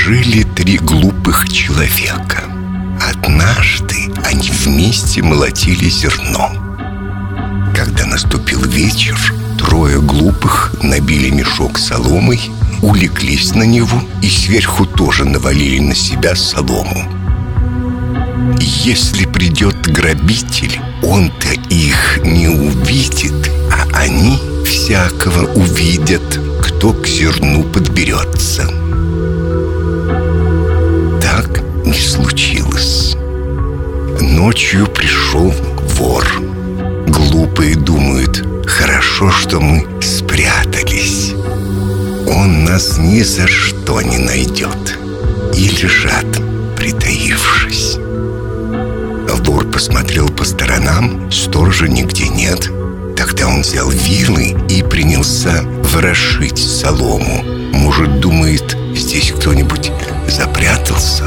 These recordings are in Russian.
Жили три глупых человека. Однажды они вместе молотили зерно. Когда наступил вечер, трое глупых набили мешок соломой, улеглись на него и сверху тоже навалили на себя солому. Если придет грабитель, он-то их не увидит, а они всякого увидят, кто к зерну подберется. Так не случилось. Ночью пришел вор. Глупые думают: хорошо, что мы спрятались. Он нас ни за что не найдет. И лежат, притаившись. Вор посмотрел по сторонам, сторожа нигде нет. Тогда он взял вилы и принялся ворошить солому. Может, думает, здесь кто-нибудь запрятался.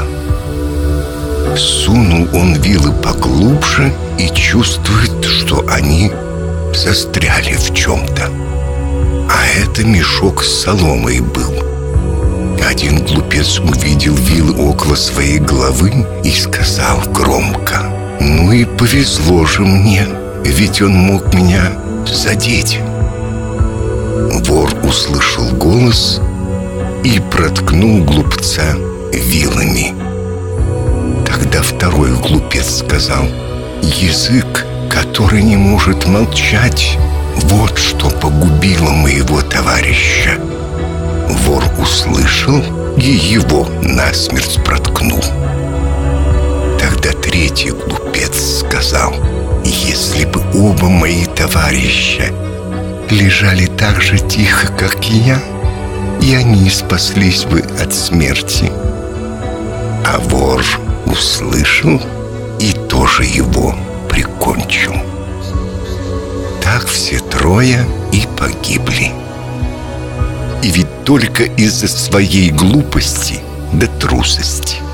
Сунул он вилы поглубже и чувствует, что они застряли в чем-то. А это мешок с соломой был. Один глупец увидел вилы около своей головы и сказал громко: «Ну и повезло же мне, ведь он мог меня задеть». Вор услышал голос и проткнул глупца вилами. Тогда второй глупец сказал: «Язык, который не может молчать, вот что погубило моего товарища». Вор услышал и его насмерть проткнул. Тогда третий глупец сказал: «Если бы оба мои товарища лежали так же тихо, как и я, и они спаслись бы от смерти». А вор услышал и тоже его прикончил. Так все трое и погибли. И ведь только из-за своей глупости да трусости.